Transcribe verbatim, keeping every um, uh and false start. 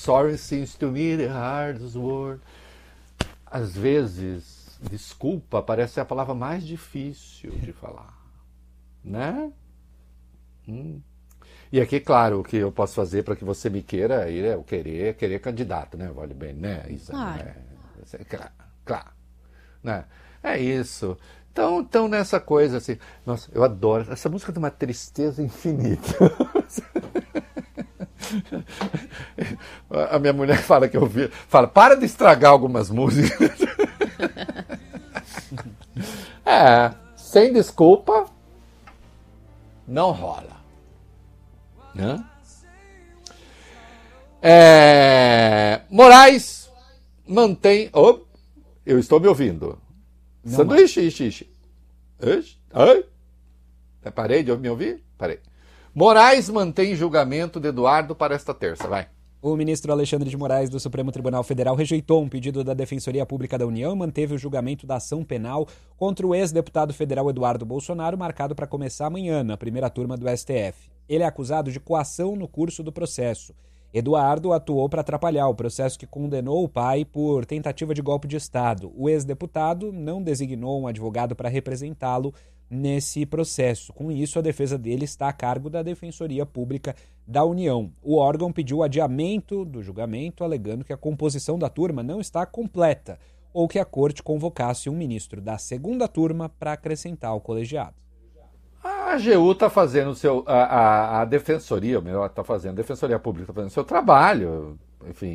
Sorry seems to me the hardest word. Às vezes, desculpa parece a palavra mais difícil de falar, né? Hum. E aqui, claro, o que eu posso fazer para que você me queira, aí é o querer, querer candidato, né? Vale bem, né, Isa? Claro. É, claro, claro. Né? É isso. Então, então, nessa coisa assim... Nossa, eu adoro. Essa música tem uma tristeza infinita. A minha mulher fala que eu vi... Fala, para de estragar algumas músicas. É, sem desculpa, não rola. Né? É, Moraes mantém... Oh, eu estou me ouvindo. Não, Sanduíche, ixi, ixi. Ixi, ai. Parei de me ouvir? Parei. Moraes mantém julgamento de Eduardo para esta terça. Vai. O ministro Alexandre de Moraes do Supremo Tribunal Federal rejeitou um pedido da Defensoria Pública da União e manteve o julgamento da ação penal contra o ex-deputado federal Eduardo Bolsonaro, marcado para começar amanhã, na primeira turma do S T F. Ele é acusado de coação no curso do processo. Eduardo atuou para atrapalhar o processo que condenou o pai por tentativa de golpe de Estado. O ex-deputado não designou um advogado para representá-lo nesse processo. Com isso, a defesa dele está a cargo da Defensoria Pública da União. O órgão pediu o adiamento do julgamento, alegando que a composição da turma não está completa ou que a corte convocasse um ministro da segunda turma para acrescentar ao colegiado. A A G U está fazendo o seu... A, a, a defensoria, ou melhor, está fazendo, a Defensoria Pública está fazendo o seu trabalho, enfim,